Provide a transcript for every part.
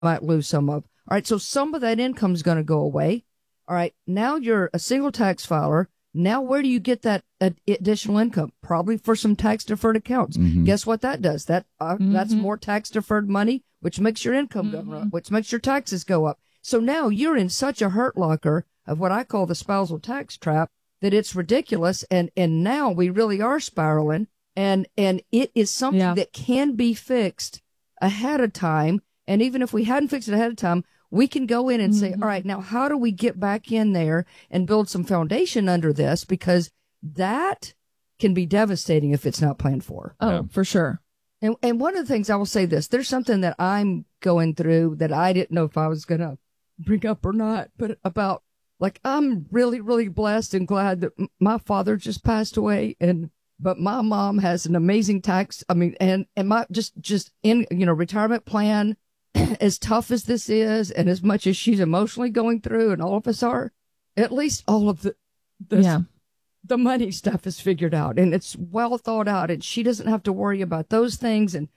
might lose some of. All right, so some of that income is going to go away. All right, now you're a single tax filer. Now where do you get that additional income? Probably for some tax-deferred accounts. Mm-hmm. Guess what that does? That's more tax-deferred money, which makes your income go up, which makes your taxes go up. So now you're in such a hurt locker of what I call the spousal tax trap that it's ridiculous. And now we really are spiraling. And it is something that can be fixed ahead of time. And even if we hadn't fixed it ahead of time, we can go in and say, all right, now how do we get back in there and build some foundation under this? Because that can be devastating if it's not planned for. Oh, for sure. And one of the things I will say this, there's something that I'm going through that I didn't know if I was going to bring up or not, but about like, I'm really, really blessed and glad that my father just passed away. But my mom has an amazing tax. I mean, and my just in, retirement plan, as tough as this is, and as much as she's emotionally going through, and all of us are, at least all of the money stuff is figured out, and it's well thought out, and she doesn't have to worry about those things. And,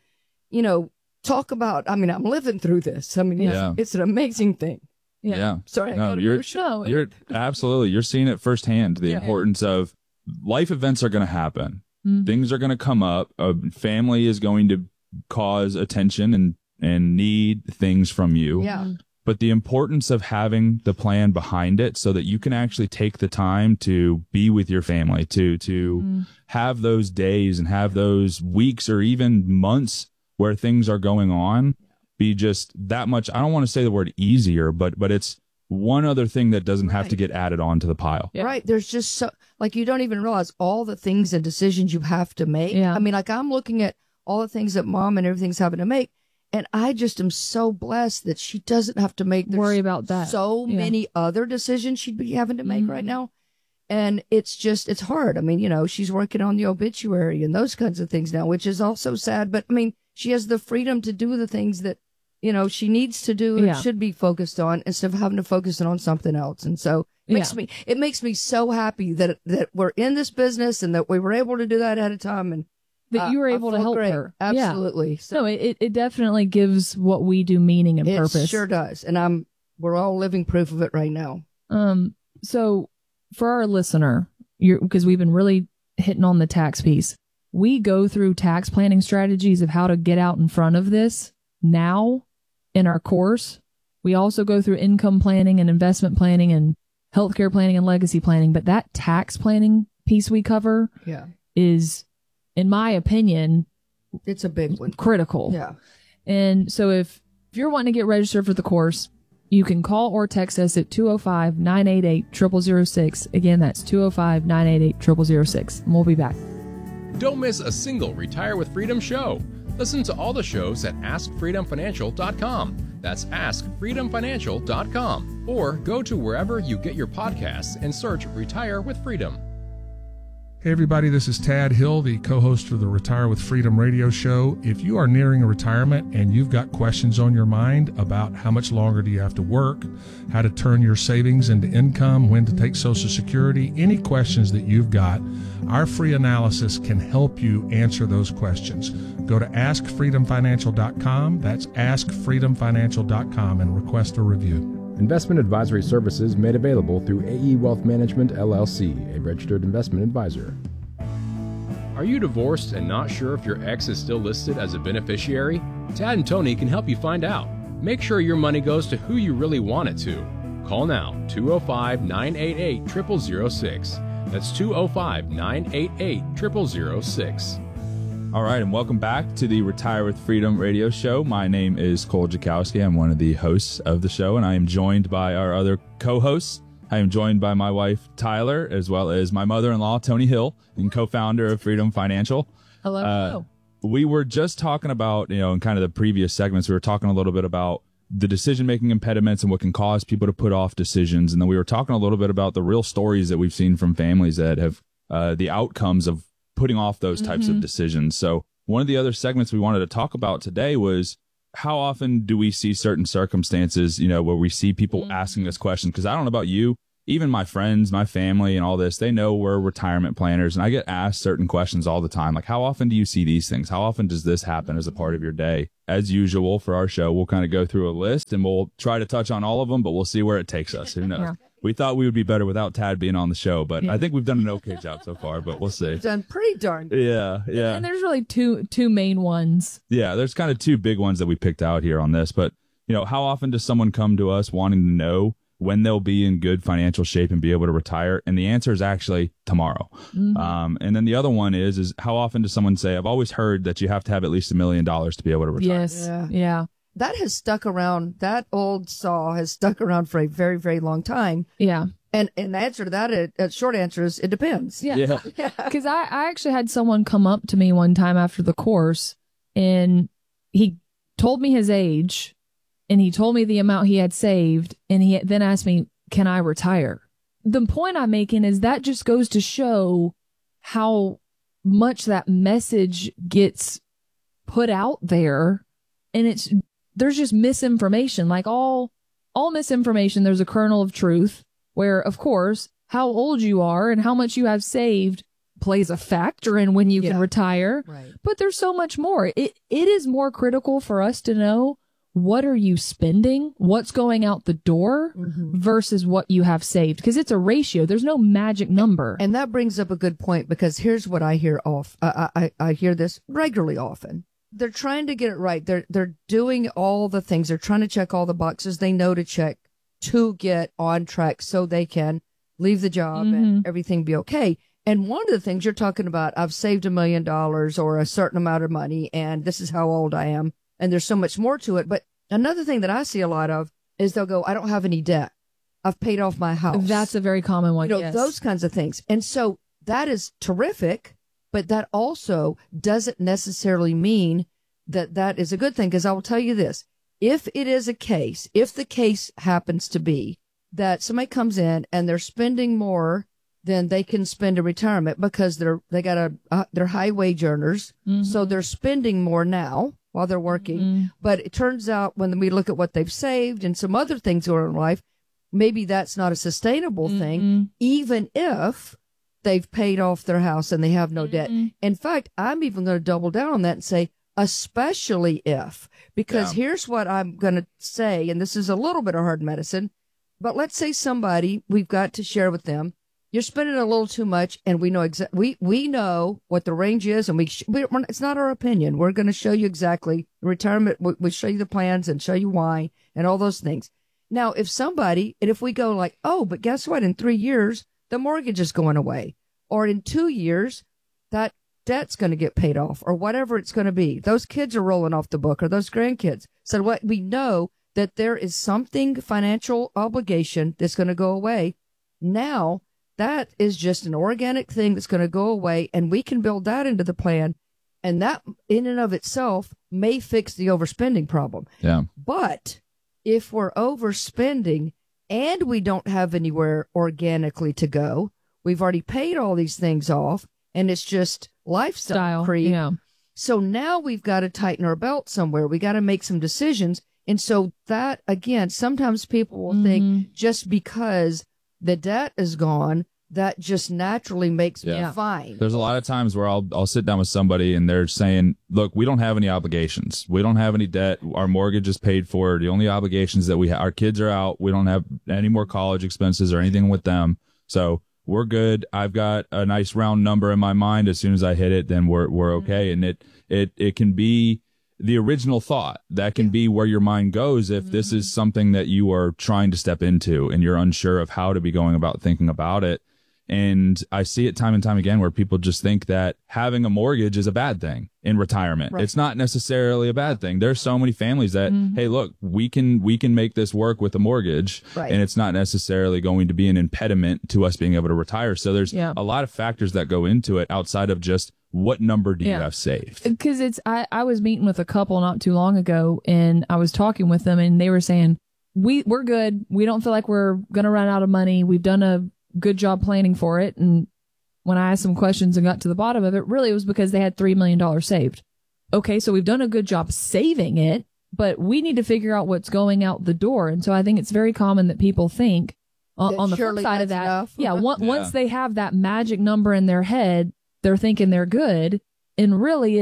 talk about, I mean, I'm living through this. I mean, it's an amazing thing. Yeah. Sorry. You're absolutely, you're seeing it firsthand, the importance of life events are going to happen. Mm-hmm. Things are going to come up. A family is going to cause attention and need things from you. Yeah. But the importance of having the plan behind it so that you can actually take the time to be with your family, to have those days and have those weeks or even months where things are going on be just that much. I don't want to say the word easier, but it's one other thing that doesn't have to get added on to the pile. Yeah. Right. There's just so, like, you don't even realize all the things and decisions you have to make. Yeah. I mean, like, I'm looking at all the things that mom and everything's having to make. And I just am so blessed that she doesn't have to worry about that. So many other decisions she'd be having to make right now. And it's hard. I mean, she's working on the obituary and those kinds of things now, which is also sad. But I mean, she has the freedom to do the things that, she needs to do and should be focused on instead of having to focus on something else. And so it makes me so happy that we're in this business and that we were able to do that ahead of time. And that you were able to help her. Absolutely. Yeah. So it definitely gives what we do meaning and purpose. It sure does. And we're all living proof of it right now. So for our listener, because we've been really hitting on the tax piece, we go through tax planning strategies of how to get out in front of this now in our course. We also go through income planning and investment planning and healthcare planning and legacy planning. But that tax planning piece we cover is, in my opinion, it's a big one. Critical. Yeah. And so if you're wanting to get registered for the course, you can call or text us at 205-988-0006. Again, that's 205-988-0006. And we'll be back. Don't miss a single Retire with Freedom show. Listen to all the shows at AskFreedomFinancial.com. That's AskFreedomFinancial.com. Or go to wherever you get your podcasts and search Retire with Freedom. Hey everybody, this is Tad Hill, the co-host of the Retire with Freedom radio show. If you are nearing a retirement and you've got questions on your mind about how much longer do you have to work, how to turn your savings into income, when to take Social Security, any questions that you've got, our free analysis can help you answer those questions. Go to AskFreedomFinancial.com, that's AskFreedomFinancial.com, and request a review. Investment advisory services made available through AE Wealth Management, LLC, a registered investment advisor. Are you divorced and not sure if your ex is still listed as a beneficiary? Tad and Tony can help you find out. Make sure your money goes to who you really want it to. Call now, 205-988-0006. That's 205-988-0006. All right, and welcome back to the Retire with Freedom radio show. My name is Cole Jakowski. I'm one of the hosts of the show, and I am joined by our other co-hosts. I am joined by my wife, Tyler, as well as my mother-in-law, Tony Hill, and co-founder of Freedom Financial. Hello. We were just talking about, in kind of the previous segments, we were talking a little bit about the decision-making impediments and what can cause people to put off decisions. And then we were talking a little bit about the real stories that we've seen from families that have the outcomes of putting off those types of decisions. So one of the other segments we wanted to talk about today was how often do we see certain circumstances, where we see people asking us questions? Because I don't know about you, even my friends, my family and all this, they know we're retirement planners, and I get asked certain questions all the time. Like, how often do you see these things? How often does this happen as a part of your day? as usual for our show, we'll kind of go through a list and we'll try to touch on all of them, but we'll see where it takes us. Who knows? Yeah. We thought we would be better without Tad being on the show, but I think we've done an okay job so far, but we'll see. Done pretty darn good. Yeah. And there's really two main ones. Yeah, there's kind of two big ones that we picked out here on this, but how often does someone come to us wanting to know when they'll be in good financial shape and be able to retire? And the answer is actually tomorrow. Mm-hmm. And then the other one is how often does someone say, I've always heard that you have to have at least $1 million to be able to retire? Yes. Yeah. Yeah. That has stuck around. That old saw has stuck around for a very, very long time. Yeah. And the answer to that, a short answer is it depends. Yeah. Because I actually had someone come up to me one time after the course, and he told me his age, and he told me the amount he had saved, and he then asked me, can I retire? The point I'm making is that just goes to show how much that message gets put out there, and there's just misinformation. Like all misinformation, there's a kernel of truth, where, of course, how old you are and how much you have saved plays a factor in when you can retire. Right. But there's so much more. It is more critical for us to know, what are you spending, what's going out the door versus what you have saved, because it's a ratio. There's no magic number. And that brings up a good point, because here's what I hear I hear this regularly often. They're trying to get it right. They're doing all the things. They're trying to check all the boxes they know to check to get on track so they can leave the job and everything be okay. And one of the things you're talking about, I've saved $1 million or a certain amount of money, and this is how old I am. And there's so much more to it. But another thing that I see a lot of is they'll go, I don't have any debt. I've paid off my house. That's a very common one. Yes. Those kinds of things. And so that is terrific, but that also doesn't necessarily mean that that is a good thing. Because I will tell you this, if the case happens to be that somebody comes in and they're spending more than they can spend in retirement because they're high wage earners. So they're spending more now while they're working. But it turns out when we look at what they've saved and some other things going on in life, maybe that's not a sustainable thing, even if they've paid off their house and they have no debt. In fact, I'm even going to double down on that and say, especially if, because here's what I'm going to say, and this is a little bit of hard medicine, but let's say we've got to share with them, you're spending a little too much, and we know we know what the range is, and it's not our opinion. We're going to show you exactly retirement. We'll show you the plans and show you why and all those things. Now, if we go like, oh, but guess what? In 3 years, the mortgage is going away, or in 2 years, that debt's going to get paid off, or whatever it's going to be. Those kids are rolling off the book, or those grandkids. So what we know that there is something financial obligation that's going to go away. Now, that is just an organic thing that's going to go away, and we can build that into the plan. And that in and of itself may fix the overspending problem. Yeah. But if we're overspending and we don't have anywhere organically to go, we've already paid all these things off, and it's just lifestyle creep. Yeah. So now we've got to tighten our belt somewhere. We got to make some decisions. And so that, again, sometimes people will think just because the debt is gone, that just naturally makes me fine. There's a lot of times where I'll sit down with somebody and they're saying, look, we don't have any obligations. We don't have any debt. Our mortgage is paid for. The only obligations that we have, our kids are out. We don't have any more college expenses or anything with them. So we're good. I've got a nice round number in my mind. As soon as I hit it, then we're okay. And it can be the original thought. That can be where your mind goes if this is something that you are trying to step into and you're unsure of how to be going about thinking about it. And I see it time and time again where people just think that having a mortgage is a bad thing in retirement. Right. It's not necessarily a bad thing. There's so many families that, hey, look, we can make this work with a mortgage, and it's not necessarily going to be an impediment to us being able to retire. So there's a lot of factors that go into it outside of just what number do you have saved? Because I was meeting with a couple not too long ago, and I was talking with them, and they were saying, we're good. We don't feel like we're going to run out of money. We've done a good job planning for it. And when I asked some questions and got to the bottom of it, really it was because they had $3 million saved. Okay, so we've done a good job saving it, but we need to figure out what's going out the door. And so I think it's very common that people think on the flip side of that, once they have that magic number in their head, they're thinking they're good. And really it's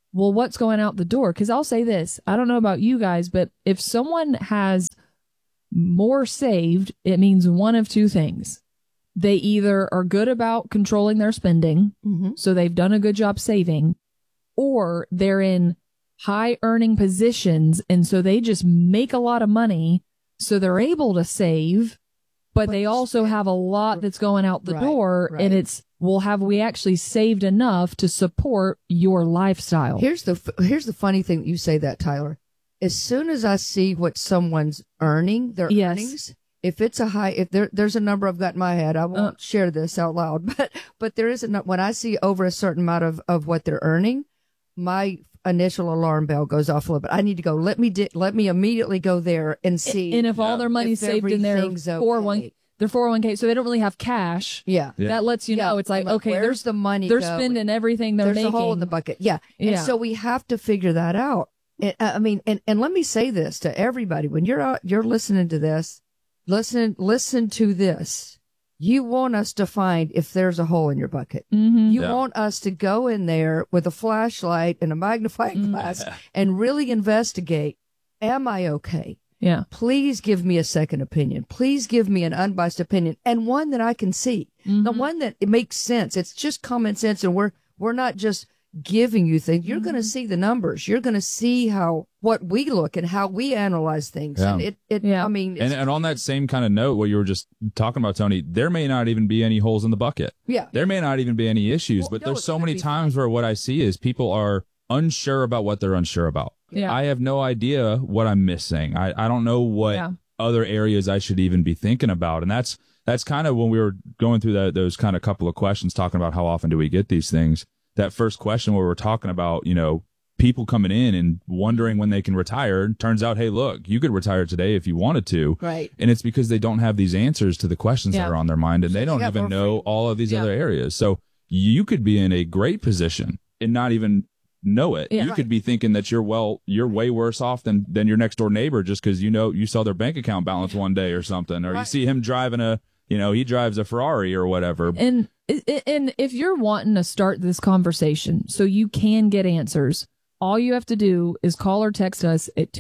well, what's going out the door? Because I'll say this, I don't know about you guys, but if someone has more saved, it means one of two things. They either are good about controlling their spending, so they've done a good job saving, or they're in high earning positions, and so they just make a lot of money, so they're able to save, but they also have a lot that's going out the door, and it's, well, have we actually saved enough to support your lifestyle? Here's the funny thing that you say that, Tyler. As soon as I see what someone's earning, their earnings, if it's a high, if there's a number I've got in my head, I won't share this out loud, but there is when I see over a certain amount of what they're earning, my initial alarm bell goes off a little bit. I need to go. Let me immediately go there and see. And if all their money's saved in their 401k, so they don't really have cash. Yeah. That lets you know. It's like, okay, where's the money? They're spending everything they're making. There's a hole in the bucket. Yeah. And so we have to figure that out. I mean, and let me say this to everybody. When you're out, you're listening to this, listen to this. You want us to find if there's a hole in your bucket. You want us to go in there with a flashlight and a magnifying glass and really investigate. Am I okay? Yeah. Please give me a second opinion. Please give me an unbiased opinion and one that I can see. The one that it makes sense. It's just common sense, and we're not just giving you things. You're going to see the numbers. You're going to see what we look and how we analyze things. Yeah. And I mean, and on that same kind of note, what you were just talking about, Tony, there may not even be any holes in the bucket. Yeah. There may not even be any issues, but there's so many times where what I see is people are unsure about what they're unsure about. Yeah. I have no idea what I'm missing. I don't know what other areas I should even be thinking about. And that's kind of when we were going through those kind of couple of questions, talking about how often do we get these things. That first question where we're talking about, people coming in and wondering when they can retire. Turns out, hey, look, you could retire today if you wanted to. Right. And it's because they don't have these answers to the questions that are on their mind, and they don't even know all of these other areas. So you could be in a great position and not even know it. You could be thinking that you're way worse off than your next door neighbor just because you saw their bank account balance one day or something, or you see him driving he drives a Ferrari or whatever. And if you're wanting to start this conversation so you can get answers, all you have to do is call or text us at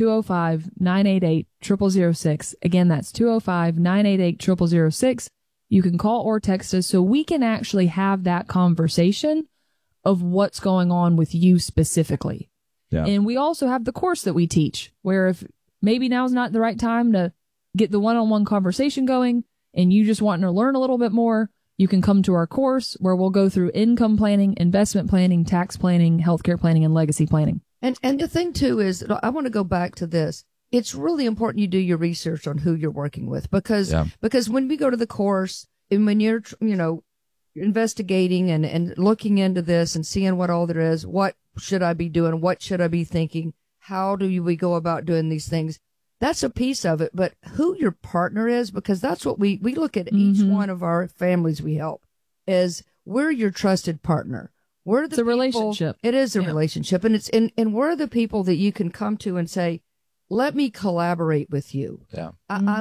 205-988-0006. Again, that's 205-988-0006. You can call or text us so we can actually have that conversation of what's going on with you specifically. Yeah. And we also have the course that we teach, where if maybe now's not the right time to get the one-on-one conversation going and you just want to learn a little bit more, you can come to our course where we'll go through income planning, investment planning, tax planning, healthcare planning, and legacy planning. And the thing too is, I want to go back to this. It's really important you do your research on who you're working with, because when we go to the course and when you're investigating and looking into this and seeing what all there is, what should I be doing? What should I be thinking? How do we go about doing these things? That's a piece of it, but who your partner is, because that's what we look at each one of our families we help, is we're your trusted partner. It's a relationship. It is a relationship. And and we're the people that you can come to and say, let me collaborate with you. Yeah.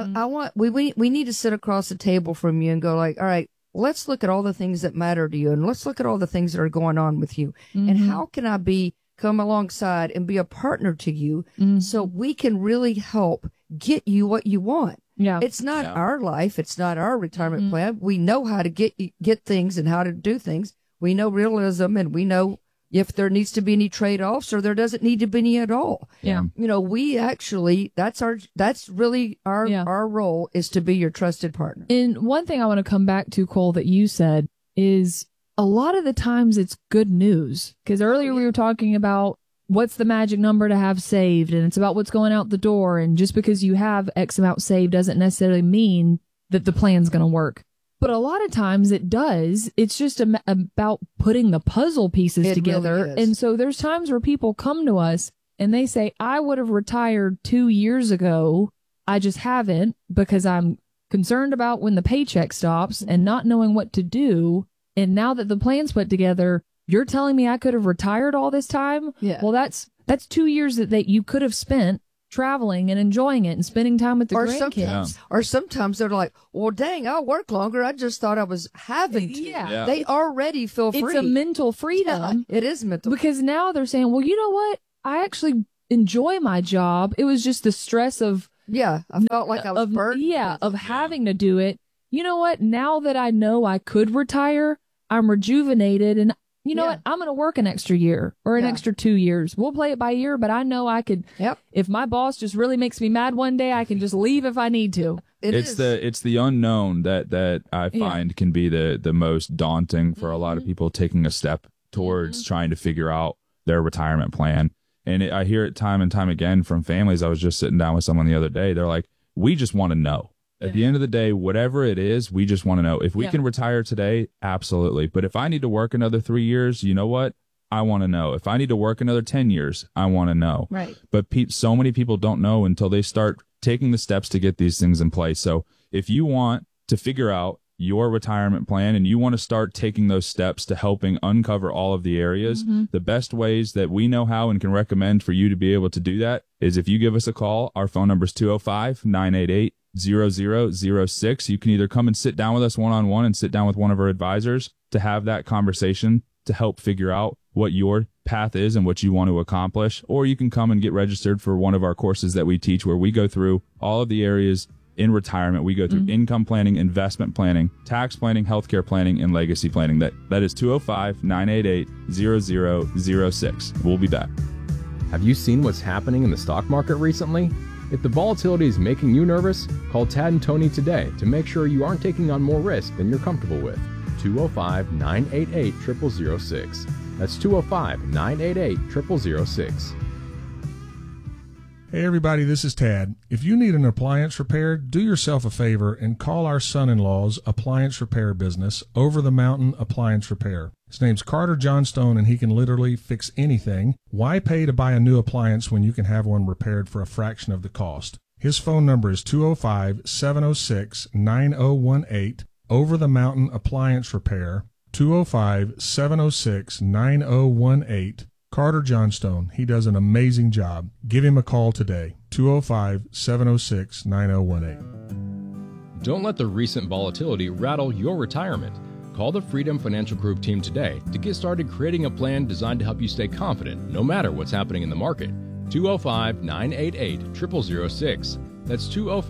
We need to sit across the table from you and go like, all right, let's look at all the things that matter to you, and let's look at all the things that are going on with you. And how can I come alongside and be a partner to you so we can really help get you what you want. Yeah. It's not our life. It's not our retirement plan. We know how to get things and how to do things. We know realism, and we know if there needs to be any trade-offs or there doesn't need to be any at all. Yeah. We actually, that's really our role, is to be your trusted partner. And one thing I want to come back to, Cole, that you said is, a lot of the times it's good news, because earlier we were talking about what's the magic number to have saved, and it's about what's going out the door. And just because you have X amount saved doesn't necessarily mean that the plan's going to work. But a lot of times it does. It's just about putting the puzzle pieces together. Really, and so there's times where people come to us and they say, I would have retired 2 years ago. I just haven't, because I'm concerned about when the paycheck stops and not knowing what to do. And now that the plan's put together, you're telling me I could have retired all this time? Yeah. Well, that's 2 years that you could have spent traveling and enjoying it and spending time with the grandkids. Or sometimes they're like, well, dang, I'll work longer. I just thought I was having to. Yeah. They already feel free. It's a mental freedom. It is mental. Because now they're saying, well, you know what? I actually enjoy my job. It was just the stress of I felt like I was burnt. Of having to do it. You know what? Now that I know I could retire, I'm rejuvenated, and you know what? I'm going to work an extra year or an extra 2 years. We'll play it by ear, but I know I could. Yep. If my boss just really makes me mad one day, I can just leave if I need to. It's the unknown that I find can be the most daunting for a lot of people taking a step towards trying to figure out their retirement plan. And I hear it time and time again from families. I was just sitting down with someone the other day. They're like, we just want to know. At the end of the day, whatever it is, we just want to know. If we can retire today, absolutely. But if I need to work another 3 years, you know what? I want to know. If I need to work another 10 years, I want to know. Right. But so many people don't know until they start taking the steps to get these things in place. So if you want to figure out your retirement plan and you want to start taking those steps to helping uncover all of the areas, the best ways that we know how and can recommend for you to be able to do that is if you give us a call. Our phone number is 205-988-0006. You can either come and sit down with us one-on-one and sit down with one of our advisors to have that conversation to help figure out what your path is and what you want to accomplish, or you can come and get registered for one of our courses that we teach where we go through all of the areas in retirement. We go through income planning, investment planning, tax planning, healthcare planning, and legacy planning. That is 205-988-0006. We'll be back. Have you seen what's happening in the stock market recently? If the volatility is making you nervous, call Tad and Tony today to make sure you aren't taking on more risk than you're comfortable with. 205-988-0006. That's 205-988-0006. Hey everybody, this is Tad. If you need an appliance repaired, do yourself a favor and call our son-in-law's appliance repair business, Over the Mountain Appliance Repair. His name's Carter Johnstone, and he can literally fix anything. Why pay to buy a new appliance when you can have one repaired for a fraction of the cost? His phone number is 205-706-9018, Over the Mountain Appliance Repair, 205-706-9018. Carter Johnstone. He does an amazing job. Give him a call today, 205-706-9018. Don't let the recent volatility rattle your retirement. Call the Freedom Financial Group team today to get started creating a plan designed to help you stay confident no matter what's happening in the market. 205-988-0006. That's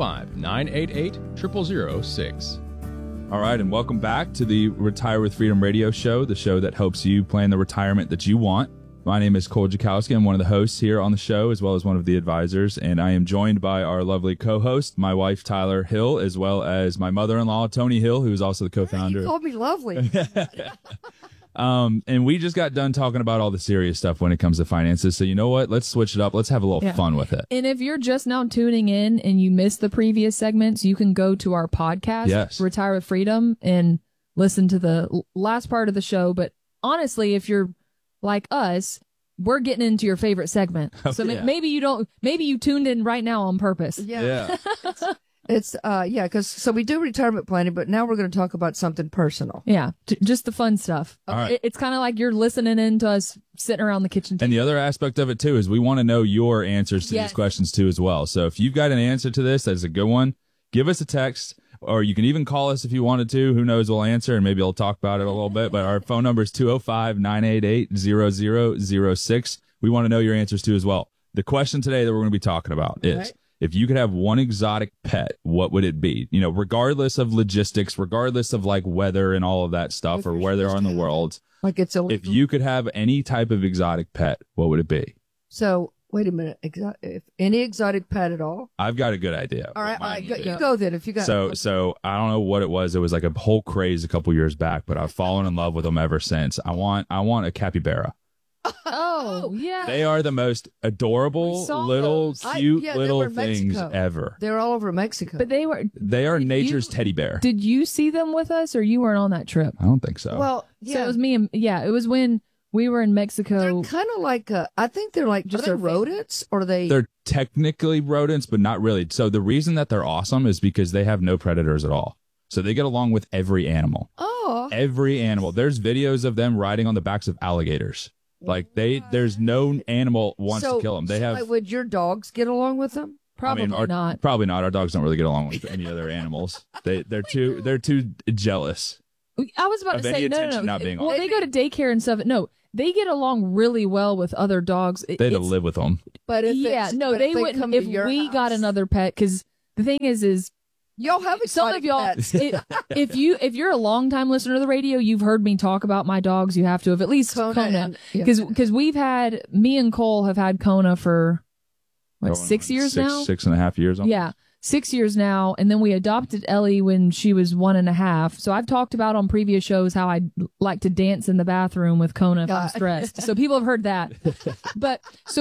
205-988-0006. All right, and welcome back to the Retire with Freedom radio show, the show that helps you plan the retirement that you want. My name is Cole Jakowski. I'm one of the hosts here on the show, as well as one of the advisors, and I am joined by our lovely co-host, my wife, Tyler Hill, as well as my mother-in-law, Tony Hill, who is also the co-founder. You called me lovely. And we just got done talking about all the serious stuff when it comes to finances. So you know what? Let's switch it up. Let's have a little fun with it. And if you're just now tuning in and you missed the previous segments, you can go to our podcast, Retire with Freedom, and listen to the last part of the show. But honestly, if you're like us, we're getting into your favorite segment. So maybe you tuned in right now on purpose. Yeah. It's because we do retirement planning, but now we're going to talk about something personal. Yeah, just the fun stuff. All right. It's kind of like you're listening in to us sitting around the kitchen table. And the other aspect of it too is we want to know your answers to these questions too as well. So if you've got an answer to this, that's a good one. Give us a text, or you can even call us if you wanted to. Who knows? We'll answer, and maybe we'll talk about it a little bit. But our phone number is 205-988-0006. We want to know your answers too as well. The question today that we're going to be talking about is, if you could have one exotic pet, what would it be? You know, regardless of logistics, regardless of like weather and all of that stuff, or where they are in the world. Like it's illegal. If you could have any type of exotic pet, what would it be? So wait a minute. If any exotic pet at all? I've got a good idea. All right, you go then. If you got so I don't know what it was. It was like a whole craze a couple years back, but I've fallen in love with them ever since. I want a capybara. Oh, yeah. They are the most adorable little cute little things ever. They're all over Mexico. But they are nature's teddy bear. Did you see them with us, or you weren't on that trip? I don't think so. Well, so it was me and it was when we were in Mexico. They're kind of like I think they're like just rodents, or they're technically rodents, but not really. So the reason that they're awesome is because they have no predators at all. So they get along with every animal. Oh. Every animal. There's videos of them riding on the backs of alligators. Like there's no animal wants to kill them. They have. Like, would your dogs get along with them? Probably not. Probably not. Our dogs don't really get along with any other animals. They're too jealous. I was about of to any say no. attention not being Well, on. they go to daycare and stuff. No, they get along really well with other dogs. They had to live with them. But if they wouldn't come if to your we house. got another pet. Because the thing is Y'all have some exotic of y'all, pets. if you're a longtime listener to the radio, you've heard me talk about my dogs. You have to have at least Kona, yeah. because we've had me and Cole have had Kona for what, Going 6 years now. 6.5 years. Almost. Yeah, 6 years now, and then we adopted Ellie when she was 1.5. So I've talked about on previous shows how I like to dance in the bathroom with Kona if I'm stressed. So people have heard that. But so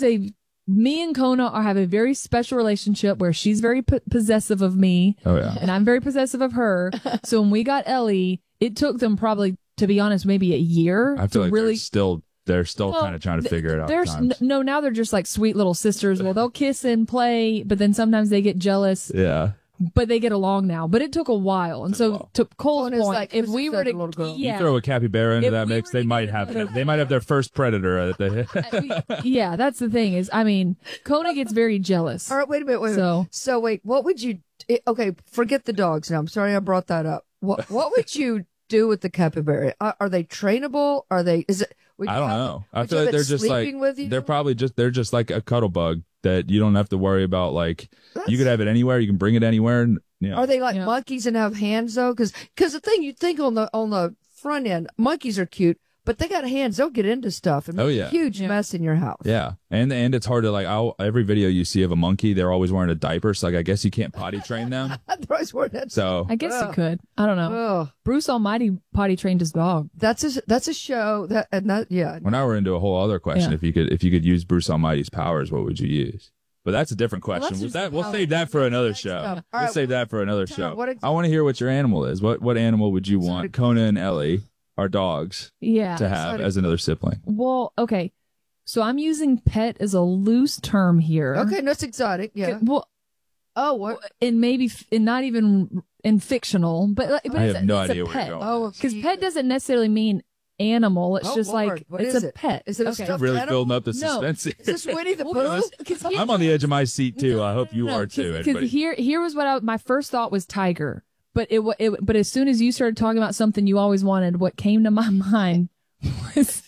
me and Kona have a very special relationship where she's very possessive of me. Oh yeah. And I'm very possessive of her. So when we got Ellie, it took them probably, to be honest, maybe a year. I feel to like really. they're still kind of trying to figure it out. There's no, now they're just like sweet little sisters. Well, they'll kiss and play, but then sometimes they get jealous. Yeah. But they get along now. But it took a while. And so to Cole's Well, point, like, if this we is were like to a little girl. yeah, You throw a capybara into If that we mix, were they to might get have another- they might have their first predator at the yeah, that's the thing is, I mean, Kona gets very jealous. All right, wait a minute. So wait, what would you? Okay, forget the dogs. Now I'm sorry I brought that up. What would you do with the capybara? Are they trainable? Are they? Is it? I don't know. I would feel you like have they're it just like sleeping with you? they're just like a cuddle bug that you don't have to worry about. Like That's- you could have it anywhere, you can bring it anywhere. And, you know. Are they like Yeah. monkeys and have hands though? Because the thing you think on the front end, monkeys are cute, but they got hands. They'll get into stuff and make Oh, yeah. a huge mess in your house. Yeah, and it's hard to like. Every video you see of a monkey, they're always wearing a diaper. So like, I guess you can't potty train them. They're always wearing that. So I guess you could. I don't know. Oh, Bruce Almighty potty trained his dog. that's a show yeah. well, now we're into a whole other question. Yeah. If you could use Bruce Almighty's powers, what would you use? But that's a different question. that's just We'll save that for another show. All We'll right, save that for another Tom, show. what I want to hear what your animal is. What animal would you want Kona and Ellie, our dogs, Yeah. to have as another sibling? Well, okay. So I'm using pet as a loose term here. Okay, that's exotic. Yeah. Well, Oh, what? and maybe and not even in fictional, but I it's have no a idea where pet. you're going. Oh, Because pet doesn't necessarily mean animal. It's Oh, just Lord. like What it's is a it? pet. Is it a Okay. stuffed Really animal? building up the No. suspense here. Is this Winnie the Well, Pooh? 'cause here- I'm on the edge of my seat too. I hope you No, are too. Because Everybody. here was what my first thought was tiger, but but as soon as you started talking about something you always wanted, what came to my mind was,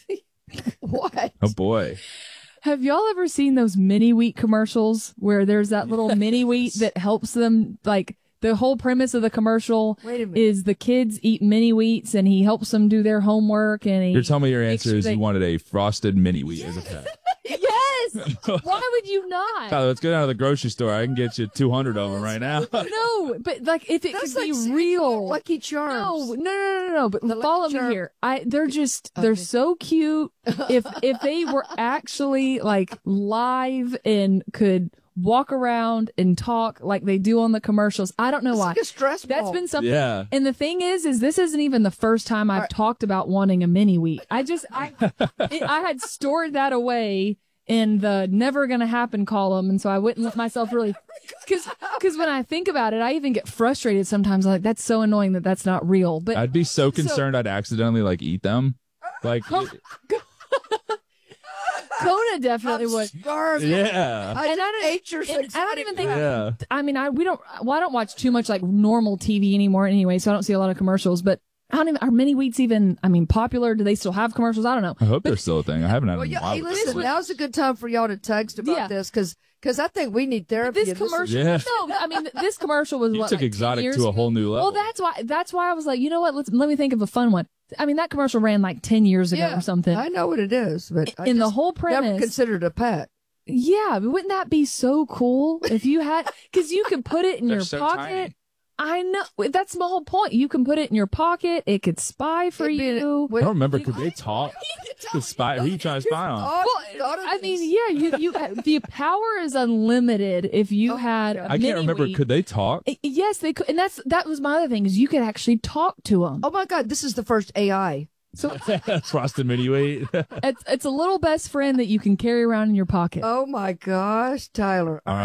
What? Oh boy. have y'all ever seen those mini wheat commercials where there's that little mini wheat that helps them, like the whole premise of the commercial Wait a minute. is the kids eat mini wheats and he helps them do their homework and he You're telling me your makes answer sure is they- you wanted a frosted mini wheat as a pet. Yes. Why would you not? Tyler, let's go down to the grocery store. I can get you 200 of them right now. No, but like if it That's could like be saying real. Lucky Charms. No. But The follow Lucky me Charm- here. They're so cute. If they were actually like live and could walk around and talk like they do on the commercials, I don't know It's why. like a stress That's ball. been something. Yeah. And the thing is this isn't even the first time I've talked about wanting a mini wheat. I had stored that away in the never gonna happen column, and so I wouldn't let myself really, because when I think about it, I even get frustrated sometimes. I'm like, that's so annoying that that's not real. But I'd be so concerned I'd accidentally like eat them. Like, Kona definitely would. Starving. yeah. I And I just don't- ate your and I don't even think. Yeah. I mean, I don't watch too much like normal TV anymore anyway, so I don't see a lot of commercials. But I don't even, are mini wheats even, I mean, popular? Do they still have commercials? I don't know. I hope they're still a thing. I haven't had Well, them in a yeah, while. hey, listen, now's a good time for y'all to text about Yeah. this because I think we need therapy. This and is- commercial, Yeah. no, I mean, this commercial was You what, took like 10 exotic years to a ago? whole new level. Well, that's why I was like, you know what? Let me think of a fun one. I mean, that commercial ran like 10 years ago yeah, or something. I know what it is, but I In the just whole never premise, considered a pet. yeah, but wouldn't that be so cool if you had, because you could put it in They're your so pocket. tiny. I know. That's my whole point. You can put it in your pocket. It could spy for It'd be- you. I don't remember. Could they talk? The spy? Who are you trying to spy on? Oh, Well, thought of I this. mean, yeah, you the power is unlimited if you had. God. A I can't mini remember. wheat. Could they talk? Yes, they could, and that was my other thing is you could actually talk to them. Oh my God, this is the first AI. So Frosted mini wheat. it's a little best friend that you can carry around in your pocket. Oh my gosh, Tyler. All right. Yeah.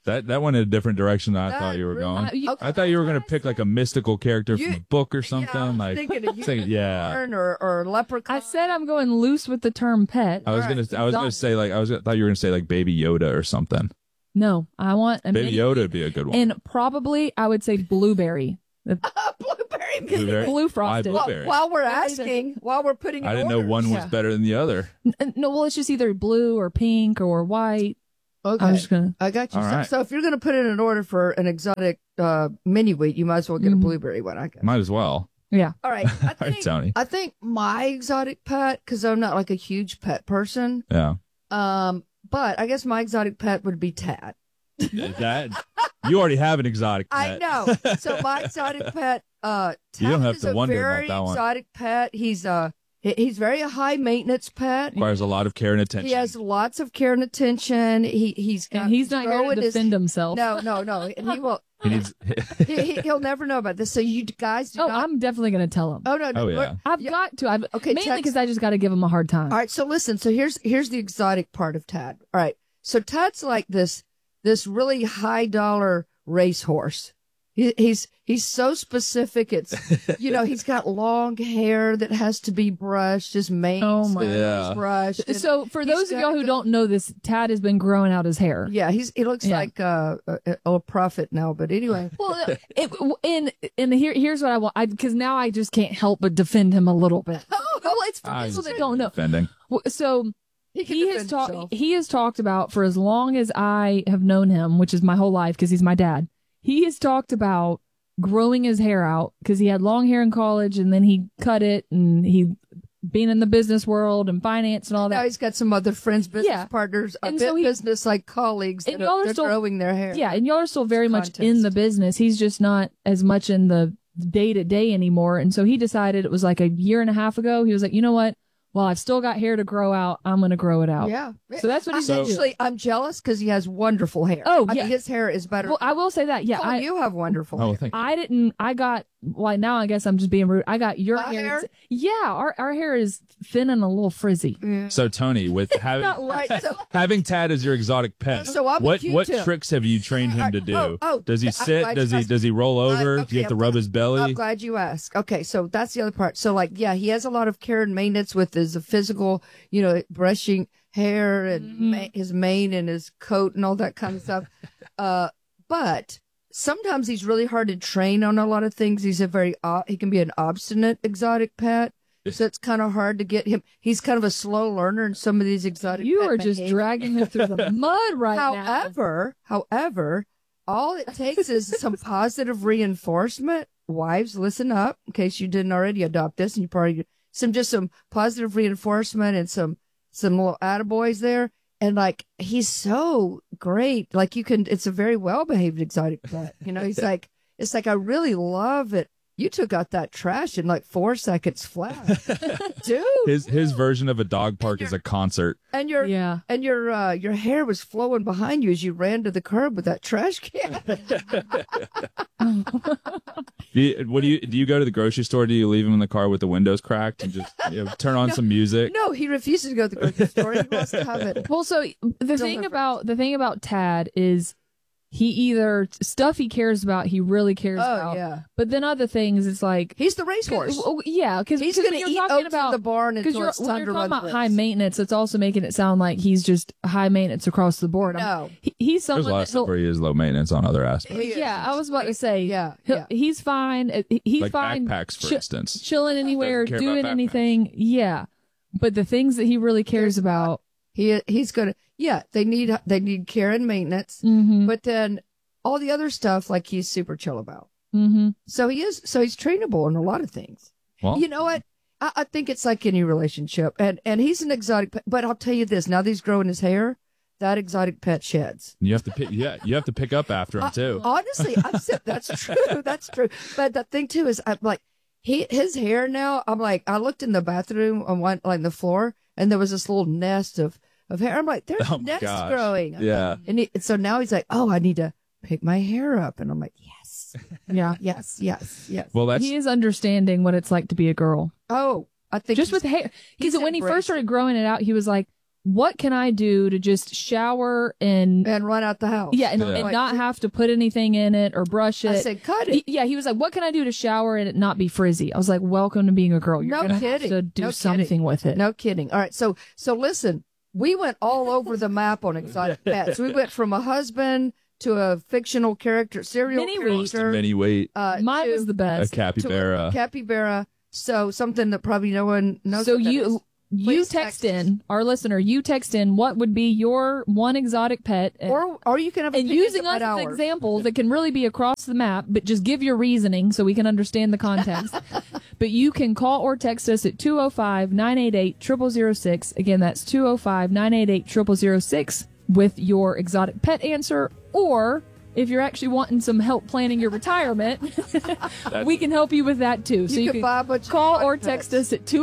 That went in a different direction than I That thought you were really- going. Okay. I thought you were going to pick like a mystical character from You- a book or something. Yeah, I was like, thinking of yeah. unicorn or leprechaun. I said I'm going loose with the term pet. I was Alright. gonna say like thought you were gonna say like Baby Yoda or something. No, I want a Baby mini- Yoda would be a good one. and probably I would say blueberry. Blueberry. Blueberry? Blue Why frosted. blueberry? While we're asking, while we're putting, I didn't know one was Yeah. better than the other. No, well, it's just either blue or pink or white. Okay, I'm just gonna. I got you. All So, right. so if you're going to put in an order for an exotic mini wheat, you might as well get a Mhm. blueberry one. I guess. Might as well. Yeah. All right. I All right, think, Tony. I think my exotic pet, because I'm not like a huge pet person. Yeah. But I guess my exotic pet would be Tad. That you already have an exotic I pet. know. So my exotic pet, Tad You don't have is to a wonder about very that one. exotic pet. He's very a high maintenance pet. Requires a lot of care and attention. He has lots of care and attention. He's got And he's not going growing to his- defend himself. No, and he will. He needs. He'll never know about this. So you guys do Oh, not. I'm definitely going to tell him. Oh no, no. Oh, yeah. I've Yeah. got to. Okay, mainly text- because I just got to give him a hard time. All right, so listen. So here's the exotic part of Tad. All right, so Tad's like this really high dollar racehorse. He's so specific. It's he's got long hair that has to be brushed. His mane Oh, my Yeah. brushed. and So for he's those of got y'all who the- don't know this, Tad has been growing out his hair. yeah, he looks Yeah. like a prophet now. But anyway, Well, here's what I want, because now I just can't help but defend him a little bit. Well, it's for Ah, people he's that don't know. defending. So he can he defend has talked. himself. He has talked about for as long as I have known him, which is my whole life, because he's my dad. He has talked about growing his hair out because he had long hair in college, and then he cut it, and he being in the business world and finance and all Now that. he's got some other friends, business Yeah. partners, And so he- business like colleagues And that y'all are they're still- growing their hair. Yeah, and y'all are still very much in Contest. the business. He's just not as much in the day to day anymore. And so he decided, it was like a year and a half ago, he was like, you know what? Well, I've still got hair to grow out. I'm going to grow it out. Yeah. So that's what he So- said. Actually, I'm jealous because he has wonderful hair. Oh, I yeah. mean, his hair is better. Well, I will say that. Yeah, Oh, you have wonderful Oh, hair. thank you. I got, well, now I guess I'm just being rude. I got your My hair? Yeah, our hair is thin and a little frizzy. Yeah. So Tony, with having Not Right. So, having Tad as your exotic pet, So I'm what cute what too. tricks have you trained him to do? Does he I'm sit? glad Does you he asked. does he roll over? Okay, Do you have to I'm rub glad- his belly? I'm glad you asked. Okay, so that's the other part. So, like, yeah, he has a lot of care and maintenance with his physical, brushing hair and his mane and his coat and all that kind of stuff. But sometimes he's really hard to train on a lot of things. He's he can be an obstinate exotic pet. So it's kind of hard to get him. He's kind of a slow learner in some of these exotic. You pet are just behaviors. dragging him through the mud right now. However, all it takes is some positive reinforcement. Wives, listen up in case you didn't already adopt this, and you probably some positive reinforcement and some little attaboys there. And like, he's so great. Like it's a very well behaved exotic pet. He's like, it's like, I really love it. You took out that trash in like 4 seconds flat, dude. His version of a dog park is a concert. And your hair was flowing behind you as you ran to the curb with that trash can. Do you go to the grocery store? Do you leave him in the car with the windows cracked and just turn on some music? No, he refuses to go to the grocery store. He wants to have it. Well, so the thing Deliverance. about Tad is he either stuff he cares about, he really cares about. Yeah. But then other things, it's like He's the racehorse. Yeah, because He's going to you're eat talking oats about in the barn because until it's when time you're to talking run about the high race. maintenance, it's also making it sound like he's just high maintenance across the board. No. He's There's a someone lot that of stuff where he is low maintenance on other aspects, He is. yeah, I was about to say, Yeah, he's fine. He's like fine. backpacks, for chi- instance. chilling anywhere, Doesn't care about doing backpacks. anything. Yeah, but the things that he really cares about. He's going to, they need care and maintenance. Mm-hmm. But then all the other stuff, like, he's super chill about. Mm-hmm. So he's trainable in a lot of things. Well, You know what? I think it's like any relationship. And he's an exotic pet. But I'll tell you this, now that he's growing his hair, that exotic pet sheds. you have to pick. Yeah, you have to pick up after him too. Honestly, I've said that's true. That's true. But the thing too is, I'm like, his hair now. I'm like, I looked in the bathroom on the floor, and there was this little nest of hair. I'm like, there's Oh my nests gosh. growing. Yeah. And so now he's like, oh, I need to pick my hair up, and I'm like, yes, Yeah, yes. Well, that's he is understanding what it's like to be a girl. Oh, I think Just he's- with hair, because he's when he embraced first started growing it out, he was like, what can I do to just shower and run out the house. Yeah, and not have to put anything in it or brush it. I said, cut it. He was like, what can I do to shower and it not be frizzy? I was like, welcome to being a girl. You're no gonna kidding. have to do no something kidding. with it. No kidding. All right, so listen, we went all over the map on exotic pets. We went from a husband to a fictional character, serial character. Mini weight. Mine was the best. A capybara. Capybara. So something that probably no one knows. So what that is. You text in, our listener, you text in what would be your one exotic pet. Or you can have a and using us as examples that can really be across the map, but just give your reasoning so we can understand the context. But you can call or text us at 205-988-0006. Again, that's 205-988-0006 with your exotic pet answer. Or if you're actually wanting some help planning your retirement, we can help you with that too. So you can call or text us at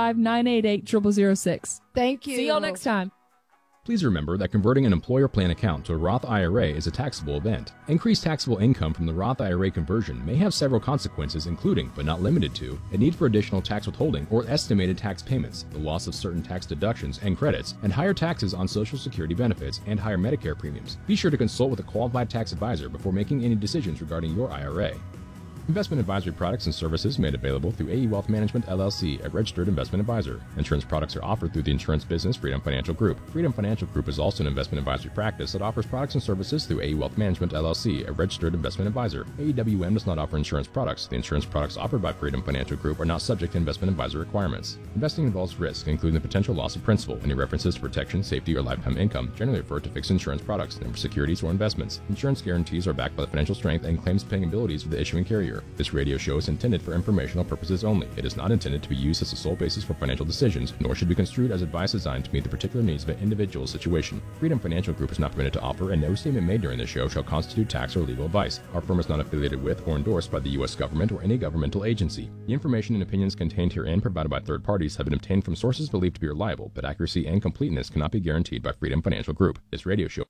205-988-0006. Thank you. See y'all next time. Please remember that converting an employer plan account to a Roth IRA is a taxable event. Increased taxable income from the Roth IRA conversion may have several consequences, including, but not limited to, a need for additional tax withholding or estimated tax payments, the loss of certain tax deductions and credits, and higher taxes on Social Security benefits and higher Medicare premiums. Be sure to consult with a qualified tax advisor before making any decisions regarding your IRA. Investment advisory products and services made available through AE Wealth Management, LLC, a registered investment advisor. Insurance products are offered through the insurance business Freedom Financial Group. Freedom Financial Group is also an investment advisory practice that offers products and services through AE Wealth Management, LLC, a registered investment advisor. AEWM does not offer insurance products. The insurance products offered by Freedom Financial Group are not subject to investment advisor requirements. Investing involves risk, including the potential loss of principal. Any references to protection, safety, or lifetime income generally refer to fixed insurance products, never securities or investments. Insurance guarantees are backed by the financial strength and claims paying abilities of the issuing carrier. This radio show is intended for informational purposes only. It is not intended to be used as the sole basis for financial decisions, nor should be construed as advice designed to meet the particular needs of an individual situation. Freedom Financial Group is not permitted to offer, and no statement made during this show shall constitute tax or legal advice. Our firm is not affiliated with or endorsed by the U.S. government or any governmental agency. The information and opinions contained herein provided by third parties have been obtained from sources believed to be reliable, but accuracy and completeness cannot be guaranteed by Freedom Financial Group. This radio show.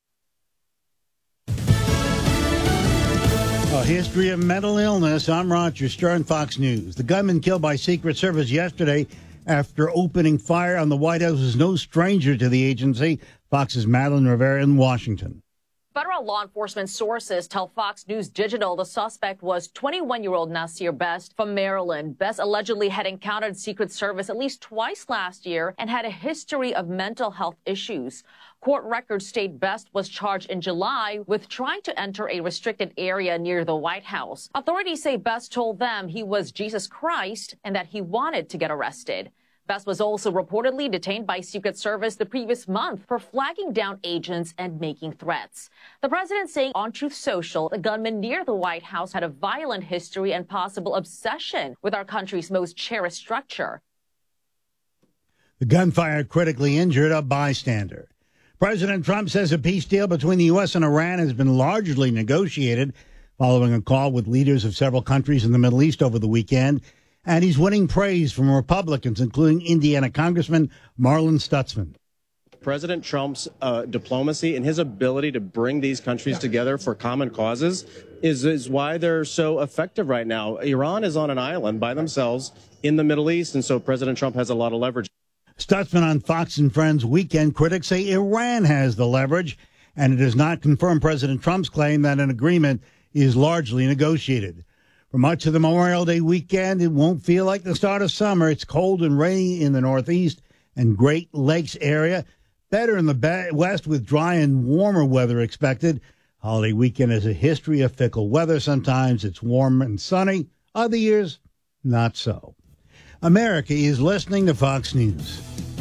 A history of mental illness. I'm Roger Stern, Fox News. The gunman killed by Secret Service yesterday after opening fire on the White House is no stranger to the agency. Fox's Madeline Rivera in Washington. Federal law enforcement sources tell Fox News Digital the suspect was 21-year-old Nasir Best from Maryland. Best allegedly had encountered Secret Service at least twice last year and had a history of mental health issues. Court records state Best was charged in July with trying to enter a restricted area near the White House. Authorities say Best told them he was Jesus Christ and that he wanted to get arrested. Best was also reportedly detained by Secret Service the previous month for flagging down agents and making threats. The president saying on Truth Social, the gunman near the White House had a violent history and possible obsession with our country's most cherished structure. The gunfire critically injured a bystander. President Trump says a peace deal between the U.S. and Iran has been largely negotiated following a call with leaders of several countries in the Middle East over the weekend. And he's winning praise from Republicans, including Indiana Congressman Marlin Stutzman. President Trump's diplomacy and his ability to bring these countries together for common causes is why they're so effective right now. Iran is on an island by themselves in the Middle East, and so President Trump has a lot of leverage. Stutzman on Fox and Friends weekend. Critics say Iran has the leverage, and it does not confirm President Trump's claim that an agreement is largely negotiated. For much of the Memorial Day weekend, it won't feel like the start of summer. It's cold and rainy in the Northeast and Great Lakes area. Better in the West with dry and warmer weather expected. Holiday weekend has a history of fickle weather. Sometimes it's warm and sunny. Other years, not so. America is listening to Fox News.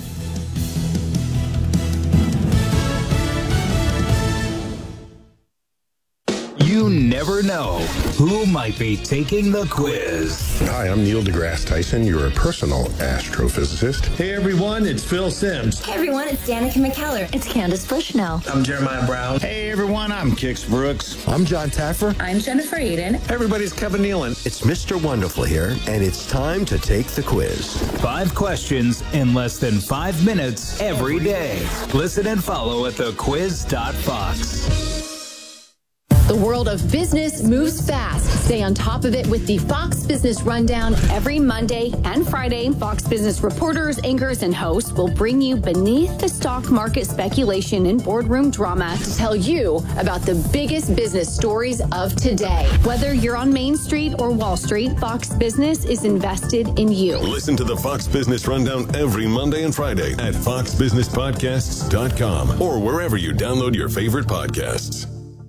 You never know who might be taking the quiz. Hi, I'm Neil deGrasse Tyson, your personal astrophysicist. Hey everyone, it's Phil Simms. Hey everyone, it's Danica McKellar. It's Candace Bushnell. I'm Jeremiah Brown. Hey everyone, I'm Kix Brooks. I'm John Taffer. I'm Jennifer Aiden. Everybody's Kevin Nealon. It's Mr. Wonderful here, and it's time to take the quiz. 5 questions in less than 5 minutes every day. Listen and follow at thequiz.fox. The world of business moves fast. Stay on top of it with the Fox Business Rundown every Monday and Friday. Fox Business reporters, anchors, and hosts will bring you beneath the stock market speculation and boardroom drama to tell you about the biggest business stories of today. Whether you're on Main Street or Wall Street, Fox Business is invested in you. Listen to the Fox Business Rundown every Monday and Friday at foxbusinesspodcasts.com or wherever you download your favorite podcasts.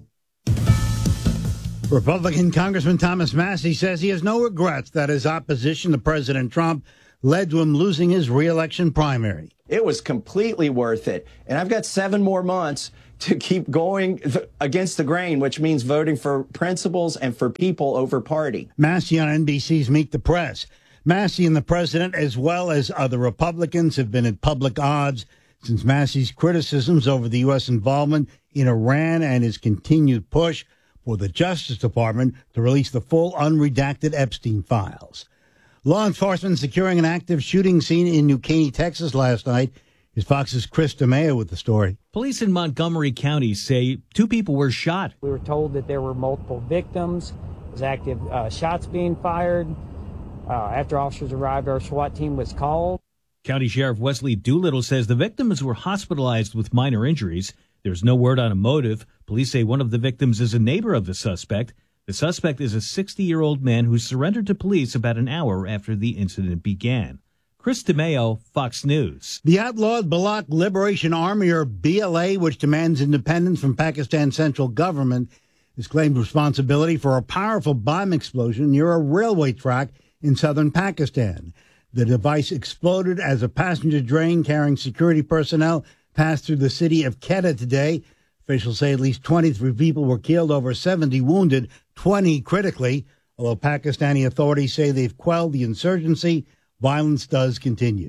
Republican Congressman Thomas Massie says he has no regrets that his opposition to President Trump led to him losing his re-election primary. It was completely worth it. And I've got 7 more months to keep going against the grain, which means voting for principles and for people over party. Massie on NBC's Meet the Press. Massie and the president, as well as other Republicans, have been at public odds since Massie's criticisms over the U.S. involvement in Iran and his continued push for the Justice Department to release the full unredacted Epstein files. Law enforcement securing an active shooting scene in New Caney, Texas last night. Here's Fox's Chris DeMeo with the story. Police in Montgomery County say 2 people were shot. We were told that there were multiple victims. There's active shots being fired. After officers arrived, our SWAT team was called. County Sheriff Wesley Doolittle says the victims were hospitalized with minor injuries. There's no word on a motive. Police say one of the victims is a neighbor of the suspect. The suspect is a 60-year-old man who surrendered to police about an hour after the incident began. Chris DeMeo, Fox News. The outlawed Baloch Liberation Army, or BLA, which demands independence from Pakistan's central government, has claimed responsibility for a powerful bomb explosion near a railway track in southern Pakistan. The device exploded as a passenger train carrying security personnel passed through the city of Quetta today. Officials say at least 23 people were killed, over 70 wounded, 20 critically. Although Pakistani authorities say they've quelled the insurgency, violence does continue.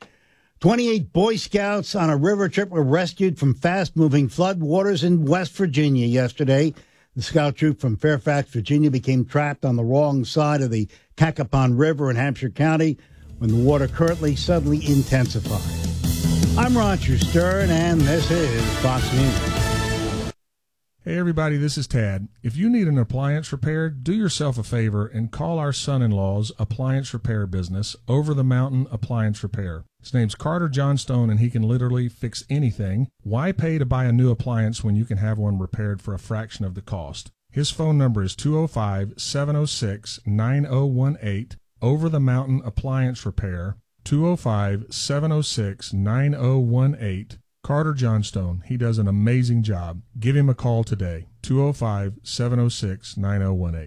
28 Boy Scouts on a river trip were rescued from fast-moving flood waters in West Virginia yesterday. The scout troop from Fairfax, Virginia, became trapped on the wrong side of the Cacapon River in Hampshire County when the water currently suddenly intensified. I'm Roger Stern, and this is Fox News. Hey, everybody, this is Tad. If you need an appliance repaired, do yourself a favor and call our son-in-law's appliance repair business, Over the Mountain Appliance Repair. His name's Carter Johnstone, and he can literally fix anything. Why pay to buy a new appliance when you can have one repaired for a fraction of the cost? His phone number is 205-706-9018, Over the Mountain Appliance Repair, 205-706-9018. Carter Johnstone. He does an amazing job. Give him a call today. 205-706-9018.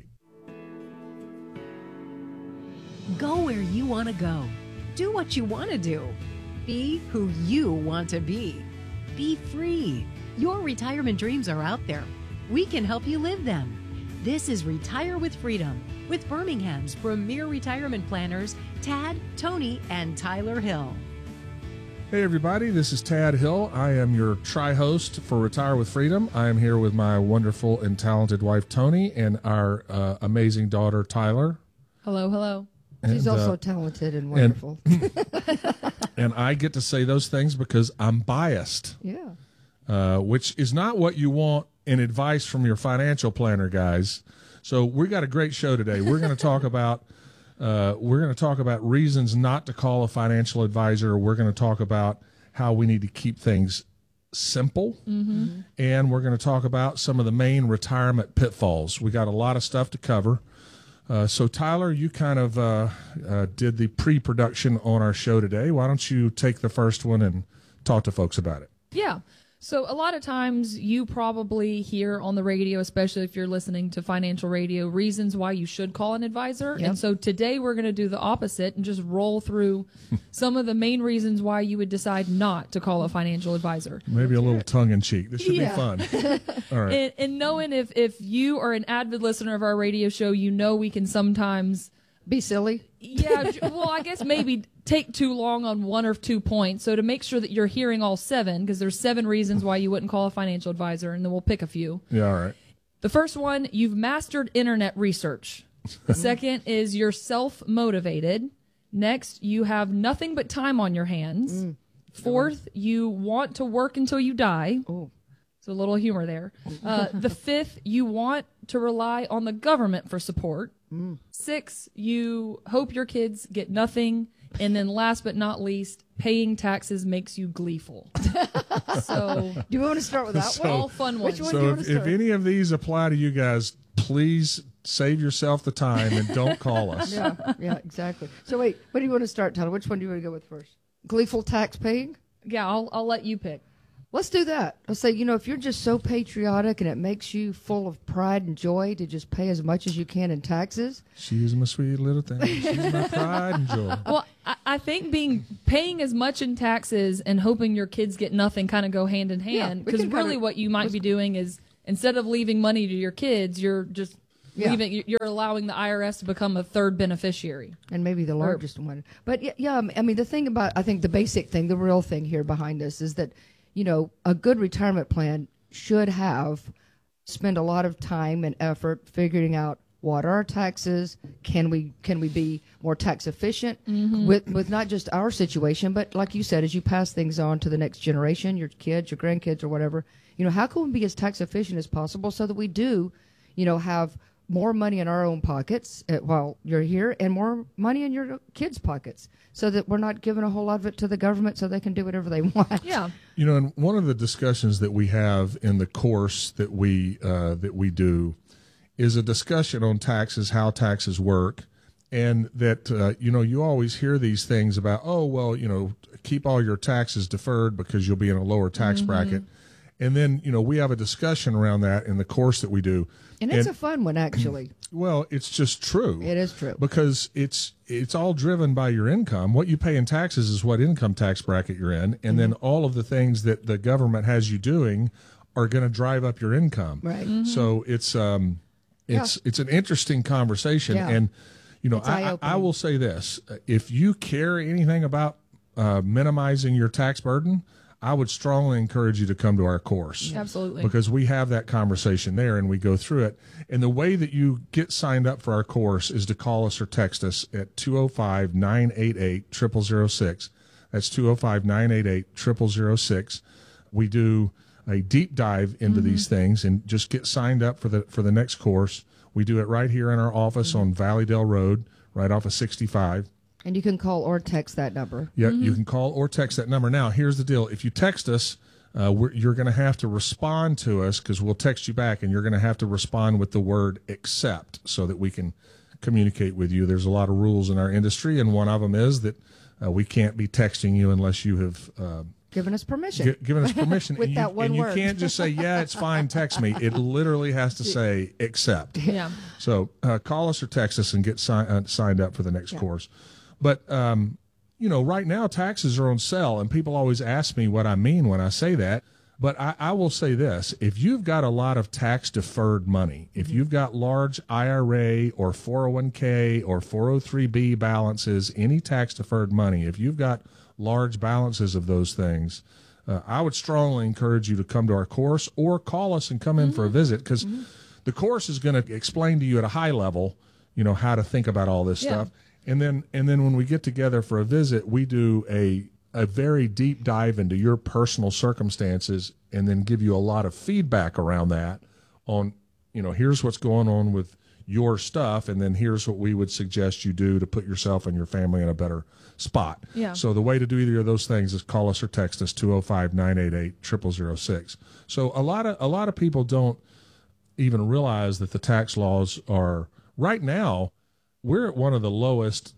Go where you want to go. Do what you want to do. Be who you want to be. Be free. Your retirement dreams are out there. We can help you live them. This is Retire with Freedom with Birmingham's premier retirement planners, Tad, Tony, and Tyler Hill. Hey, everybody, this is Tad Hill. I am your tri-host for Retire with Freedom. I am here with my wonderful and talented wife, Tony, and our amazing daughter, Tyler. Hello, hello. She's also talented and wonderful. And I get to say those things because I'm biased. Yeah. Which is not what you want in advice from your financial planner, guys. So we got a great show today. We're going to talk about reasons not to call a financial advisor. We're going to talk about how we need to keep things simple. Mm-hmm. And we're going to talk about some of the main retirement pitfalls. We got a lot of stuff to cover. So, Tyler, you kind of did the pre-production on our show today. Why don't you take the first one and talk to folks about it? Yeah. So a lot of times you probably hear on the radio, especially if you're listening to financial radio, reasons why you should call an advisor. Yep. And so today we're going to do the opposite and just roll through some of the main reasons why you would decide not to call a financial advisor. Maybe a little tongue-in-cheek. This should be fun. All right. And knowing if you are an avid listener of our radio show, you know we can sometimes be silly. Yeah, well, I guess maybe take too long on one or 2 points. So to make sure that you're hearing all 7, because there's 7 reasons why you wouldn't call a financial advisor, and then we'll pick a few. Yeah, all right. The first one, you've mastered internet research. Second is you're self-motivated. Next, you have nothing but time on your hands. Fourth, you want to work until you die. Oh. So a little humor there. The 5th, you want to rely on the government for support. 6, you hope your kids get nothing. And then last but not least, paying taxes makes you gleeful. So do you want to start with that one? All fun ones. Which one do you want to start? If any of these apply to you guys, please save yourself the time and don't call us. Yeah, exactly. So wait, what do you want to start, Tyler? Which one do you want to go with first? Gleeful tax paying? Yeah, I'll let you pick. Let's do that. Let's say, if you're just so patriotic and it makes you full of pride and joy to just pay as much as you can in taxes. She's my sweet little thing. She's my pride and joy. Well, I think paying as much in taxes and hoping your kids get nothing kind of go hand in hand. Because really what you might be doing is instead of leaving money to your kids, you're just you're allowing the IRS to become a third beneficiary. And maybe the largest one. But the thing about, I think the basic thing, the real thing here behind this is that, a good retirement plan should spend a lot of time and effort figuring out what are our taxes, can we be more tax efficient with not just our situation, but like you said, as you pass things on to the next generation, your kids, your grandkids, or whatever, how can we be as tax efficient as possible so that we do, have more money in our own pockets while you're here and more money in your kids' pockets so that we're not giving a whole lot of it to the government so they can do whatever they want. Yeah. And one of the discussions that we have in the course that we do is a discussion on taxes, how taxes work, and that, you always hear these things about, keep all your taxes deferred because you'll be in a lower tax bracket. And then, we have a discussion around that in the course that we do. And it's a fun one, actually. Well, it's just true. It is true. Because it's all driven by your income. What you pay in taxes is what income tax bracket you're in. And then all of the things that the government has you doing are going to drive up your income. Right. So it's an interesting conversation. Yeah. And, I will say this. If you care anything about minimizing your tax burden, I would strongly encourage you to come to our course. Absolutely. Because we have that conversation there and we go through it. And the way that you get signed up for our course is to call us or text us at 205-988-0006. That's 205-988-0006. We do a deep dive into these things and just get signed up for the next course. We do it right here in our office on Valleydale Road, right off of 65. And you can call or text that number. Yeah, you can call or text that number. Now, here's the deal. If you text us, you're going to have to respond to us because we'll text you back, and you're going to have to respond with the word accept so that we can communicate with you. There's a lot of rules in our industry, and one of them is that we can't be texting you unless you have given us permission. Given us permission. With that one word. You can't just say, yeah, it's fine, text me. It literally has to say accept. Yeah. So call us or text us and get signed up for the next course. But, right now taxes are on sale, and people always ask me what I mean when I say that. But I will say this. If you've got a lot of tax-deferred money, if you've got large IRA or 401k or 403b balances, any tax-deferred money, if you've got large balances of those things, I would strongly encourage you to come to our course or call us and come in for a visit because the course is going to explain to you at a high level, how to think about all this stuff. And then when we get together for a visit, we do a very deep dive into your personal circumstances and then give you a lot of feedback around that on, here's what's going on with your stuff, and then here's what we would suggest you do to put yourself and your family in a better spot. Yeah. So the way to do either of those things is call us or text us 205-988-0006. So a lot of people don't even realize that the tax laws are right now. We're at one of the lowest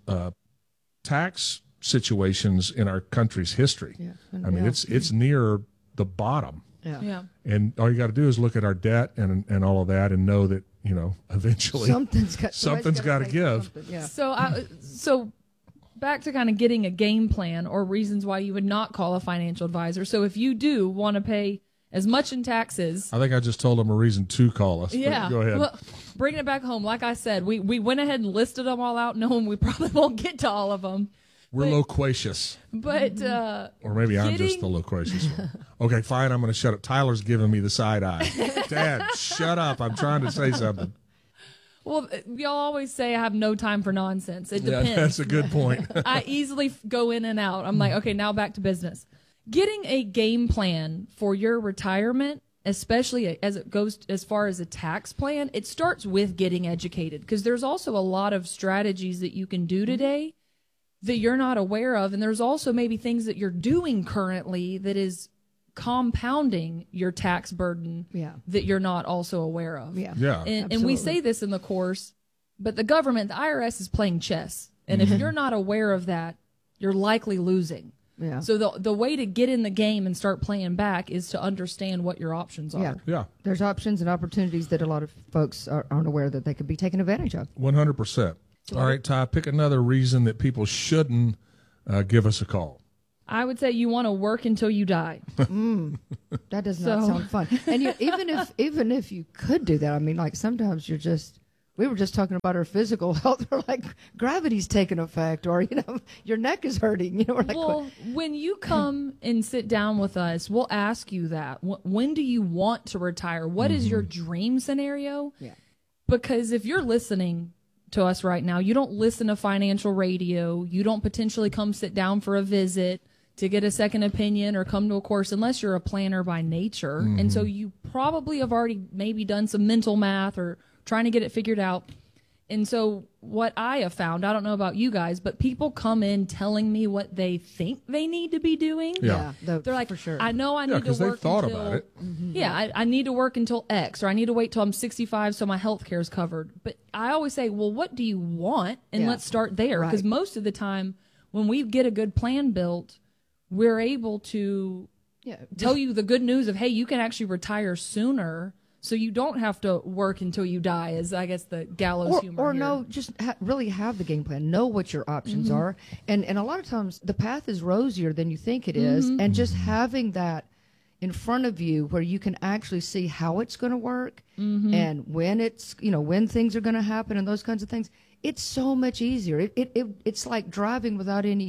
tax situations in our country's history. Yeah. I mean, it's near the bottom. Yeah. And all you got to do is look at our debt and all of that and know that, eventually something's got to give. Yeah. So back to kind of getting a game plan or reasons why you would not call a financial advisor. So if you do want to pay as much in taxes. I think I just told them a reason to call us. Yeah. Go ahead. Well, bringing it back home, like I said, we went ahead and listed them all out, knowing we probably won't get to all of them. We're loquacious. But, or maybe I'm just the loquacious one. Okay, fine. I'm going to shut up. Tyler's giving me the side eye. Dad, shut up. I'm trying to say something. Well, y'all always say I have no time for nonsense. It depends. Yeah, that's a good point. I easily go in and out. I'm like, okay, now back to business. Getting a game plan for your retirement especially as it goes as far as a tax plan, it starts with getting educated, because there's also a lot of strategies that you can do today that you're not aware of. And there's also maybe things that you're doing currently that is compounding your tax burden that you're not also aware of. And we say this in the course, but the government, the IRS, is playing chess. And if you're not aware of that, you're likely losing. So the way to get in the game and start playing back is to understand what your options are. There's options and opportunities that a lot of folks aren't aware that they could be taken advantage of. 100%. All right, Ty, pick another reason that people shouldn't give us a call. I would say you want to work until you die. That does not sound fun. And even if you could do that, I mean, like sometimes we were just talking about our physical health. We're like, gravity's taking effect, or, your neck is hurting. We're like, when you come and sit down with us, we'll ask you that. When do you want to retire? What is your dream scenario? Because if you're listening to us right now, you don't listen to financial radio. You don't potentially come sit down for a visit to get a second opinion or come to a course unless you're a planner by nature. And so you probably have already maybe done some mental math or trying to get it figured out. And so what I have found, I don't know about you guys, but people come in telling me what they think they need to be doing. They're like, for sure. I know I need to work thought until, about it. I need to work until X, or I need to wait till I'm 65 so my health care is covered. But I always say, well, what do you want? And let's start there. Because most of the time when we get a good plan built, we're able to tell you the good news of, hey, you can actually retire sooner. So you don't have to work until you die, is, I guess, the gallows humor. Or here. no, just really have the game plan. Know what your options are. And a lot of times the path is rosier than you think it is. And just having that in front of you where you can actually see how it's going to work and when it's, when things are going to happen and those kinds of things, it's so much easier. It's like driving without a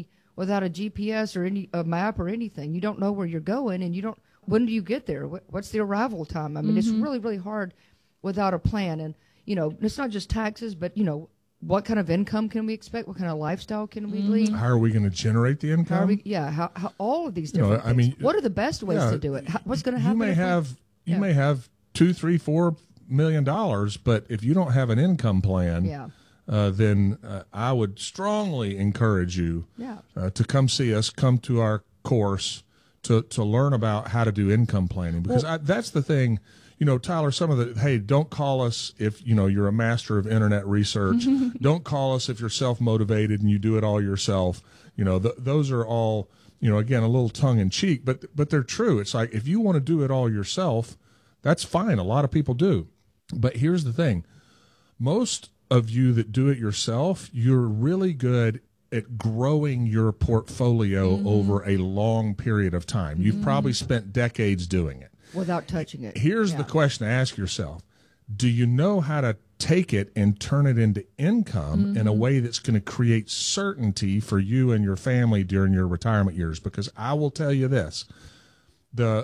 GPS or a map or anything. You don't know where you're going, and you don't. When do you get there? What's the arrival time? I mean, it's really, really hard without a plan. And, it's not just taxes, but, what kind of income can we expect? What kind of lifestyle can we lead? How are we going to generate the income? How all of these different things. I mean, what are the best ways to do it? What's going to happen? You may have $2, $3, $4 million, but if you don't have an income plan, then I would strongly encourage you to come see us, come to our course, to learn about how to do income planning, because that's the thing, Tyler, hey, don't call us if, you're a master of internet research. Don't call us if you're self-motivated and you do it all yourself. Those are all, again, a little tongue in cheek, but they're true. It's like, if you want to do it all yourself, that's fine. A lot of people do. But here's the thing. Most of you that do it yourself, you're really good at growing your portfolio over a long period of time. You've probably spent decades doing it. Without touching it. Here's the question to ask yourself. Do you know how to take it and turn it into income in a way that's going to create certainty for you and your family during your retirement years? Because I will tell you this. The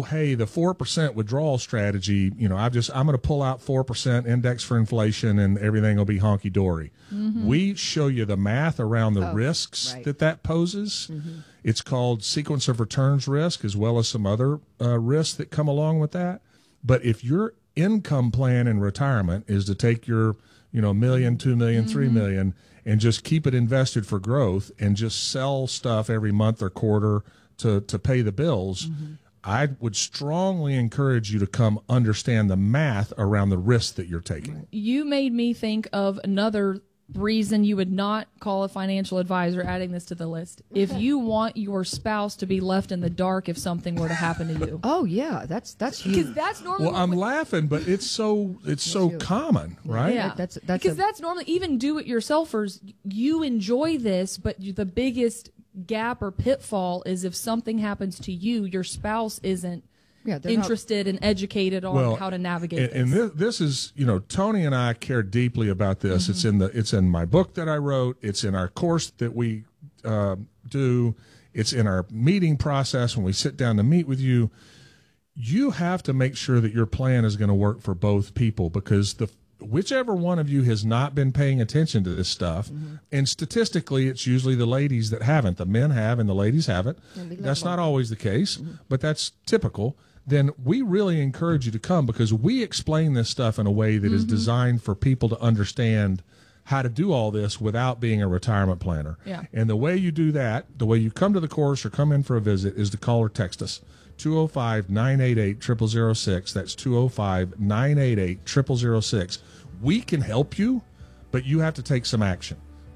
4% withdrawal strategy, I'm going to pull out 4% index for inflation and everything will be honky dory. We show you the math around the risks that poses. It's called sequence of returns risk, as well as some other risks that come along with that. But if your income plan in retirement is to take your, $1 million, $2 million, $3 million, and just keep it invested for growth and just sell stuff every month or quarter to pay the bills, I would strongly encourage you to come understand the math around the risk that you're taking. You made me think of another reason you would not call a financial advisor, adding this to the list. If you want your spouse to be left in the dark if something were to happen to you. Oh yeah, that's huge. Because that's normally. Well, I'm laughing, but it's so common, right? Yeah, that's normally, even do-it-yourselfers. You enjoy this, but the biggest gap or pitfall is if something happens to you, your spouse isn't interested and educated on how to navigate this. And this is, Tony and I care deeply about this. It's in my book that I wrote. It's in our course that we do. It's in our meeting process when we sit down to meet with you. You have to make sure that your plan is going to work for both people, because whichever one of you has not been paying attention to this stuff, and statistically it's usually the ladies that haven't. The men have and the ladies haven't. That's not always the case, but that's typical. then we really encourage you to come, because we explain this stuff in a way that is designed for people to understand how to do all this without being a retirement planner. Yeah. And the way you do that, the way you come to the course or come in for a visit, is to call or text us. 205-988-0006. That's 205-988-0006. We can help you, but you have to take some action.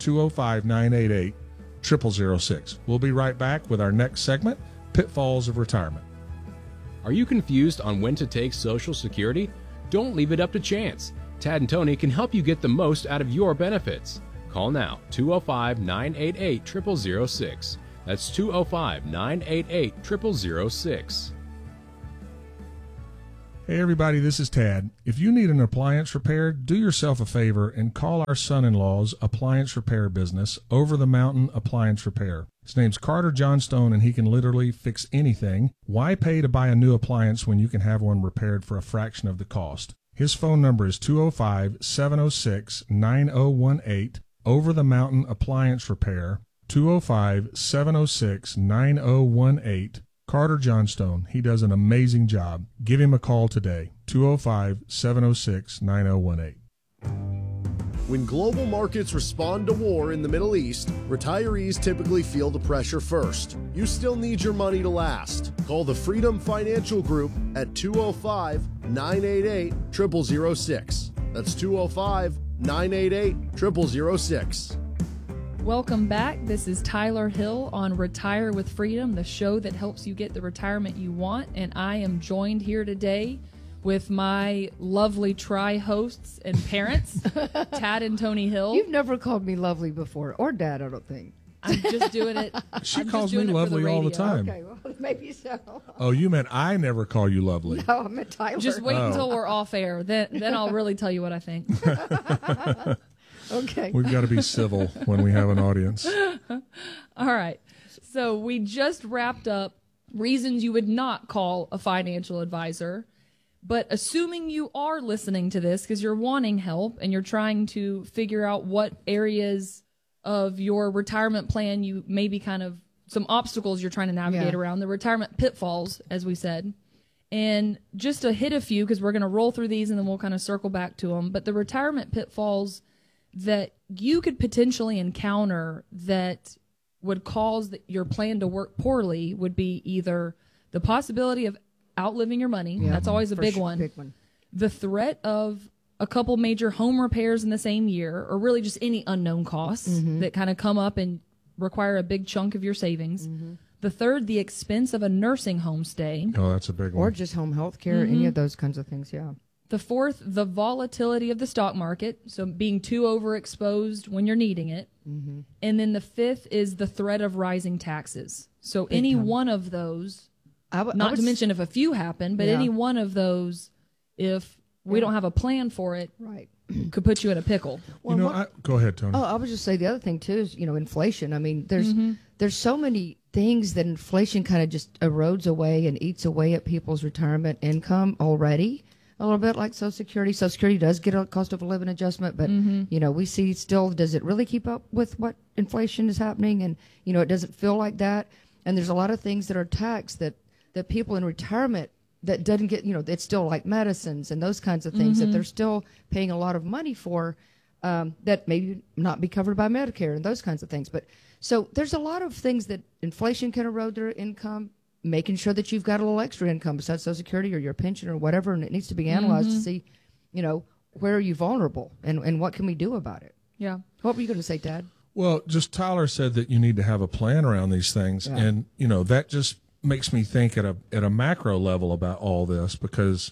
205-988-0006. We'll be right back with our next segment, Pitfalls of Retirement. Are you confused on when to take Social Security? Don't leave it up to chance. Tad and Tony can help you get the most out of your benefits. Call now, 205-988-0006. That's 205-988-0006. Hey everybody, this is Tad. If you need an appliance repaired, do yourself a favor and call our son-in-law's appliance repair business, Over the Mountain Appliance Repair. His name's Carter Johnstone, and he can literally fix anything. Why pay to buy a new appliance when you can have one repaired for a fraction of the cost? His phone number is 205-706-9018, Over the Mountain Appliance Repair, 205-706-9018. Carter Johnstone. He does an amazing job. Give him a call today, 205-706-9018. When global markets respond to war in the Middle East, retirees typically feel the pressure first. You still need your money to last. Call the Freedom Financial Group at 205-988-0006. That's 205-988-0006. Welcome back. This is Tyler Hill on Retire with Freedom, the show that helps you get the retirement you want. And I am joined here today with my lovely tri-hosts and parents, Tad and Tony Hill. You've never called me lovely before, or Dad, I don't think. I'm just doing it. She calls me lovely all the time. Okay, well, maybe so. Oh, you meant I never call you lovely. No, I meant Tyler. Just wait until we're off air. Then I'll really tell you what I think. Okay. We've got to be civil when we have an audience. All right. So we just wrapped up reasons you would not call a financial advisor. But assuming you are listening to this because you're wanting help and you're trying to figure out what areas of your retirement plan you maybe kind of some obstacles you're trying to navigate around, the retirement pitfalls, as we said. And just to hit a few, because we're going to roll through these and then we'll kind of circle back to them. But the retirement pitfalls that you could potentially encounter that would cause your plan to work poorly would be either the possibility of outliving your money. That's always a big one. The threat of a couple major home repairs in the same year, or really just any unknown costs that kind of come up and require a big chunk of your savings. The third, the expense of a nursing home stay. Oh, that's a big one. Or just home health care, any of those kinds of things, The fourth, the volatility of the stock market, so being too overexposed when you're needing it. And then the fifth is the threat of rising taxes. So big any time. One of those, not to mention if a few happen, but any one of those, if we don't have a plan for it, could put you in a pickle. Well, go ahead, Tony. Oh, I would just say the other thing too is, inflation. I mean, there's so many things that inflation kind of just erodes away and eats away at people's retirement income already. A little bit like Social Security. Social Security does get a cost of a living adjustment, but we see still, does it really keep up with what inflation is happening? And it doesn't feel like that. And there's a lot of things that are taxed that people in retirement that doesn't get, it's still like medicines and those kinds of things that they're still paying a lot of money for, that maybe not be covered by Medicare and those kinds of things. But so there's a lot of things that inflation can erode their income, making sure that you've got a little extra income besides Social Security or your pension or whatever, and it needs to be analyzed to see, where are you vulnerable and what can we do about it? Yeah. What were you going to say, Dad? Well, just Tyler said that you need to have a plan around these things, and that just makes me think at a macro level about all this, because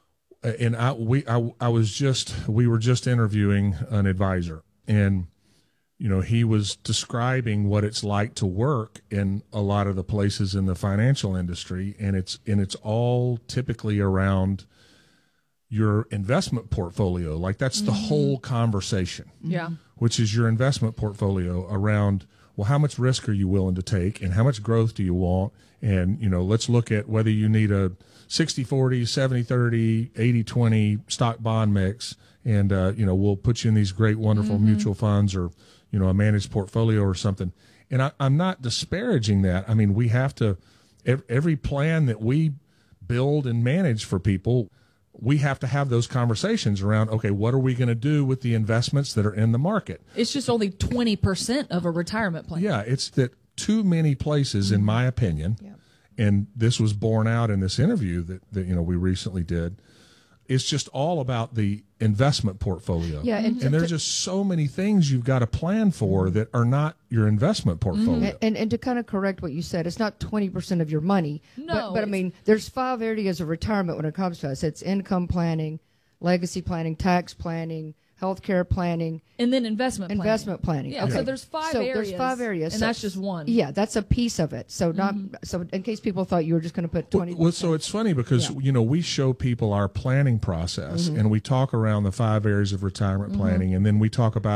we were just interviewing an advisor, and he was describing what it's like to work in a lot of the places in the financial industry, and it's all typically around your investment portfolio. Like that's the whole conversation. Yeah. Which is your investment portfolio around, well, how much risk are you willing to take and how much growth do you want? And, let's look at whether you need a 60-40, 70-30, 80-20 stock bond mix. And, we'll put you in these great, wonderful mutual funds or, a managed portfolio or something. And I'm not disparaging that. I mean, we have to, every plan that we build and manage for people, we have to have those conversations around, okay, what are we going to do with the investments that are in the market? It's just only 20% of a retirement plan. Yeah, it's that too many places, in my opinion, and this was borne out in this interview that we recently did, it's just all about the investment portfolio. Yeah, and there's just so many things you've got to plan for that are not your investment portfolio. And to kind of correct what you said, it's not 20% of your money. No, but I mean, there's 5 areas of retirement when it comes to us. It's income planning, legacy planning, tax planning, healthcare planning, and then investment planning. Yeah, okay. so there's 5 areas. There's 5 areas, and that's just one. Yeah, that's a piece of it. So so in case people thought you were just going to put 20%. Well, so it's funny because we show people our planning process, and we talk around the 5 areas of retirement planning, and then we talk about